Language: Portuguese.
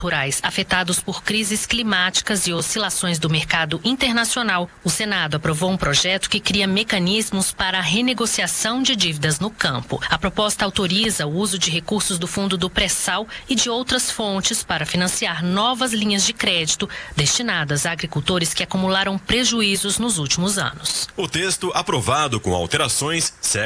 rurais afetados por crises climáticas e oscilações do mercado internacional, o Senado aprovou um projeto que cria mecanismos para a renegociação de dívidas no campo. A proposta autoriza o uso de recursos do fundo do pré-sal e de outras fontes para financiar novas linhas de crédito destinadas a agricultores que acumularam prejuízos nos últimos anos. O texto, aprovado com alterações, segue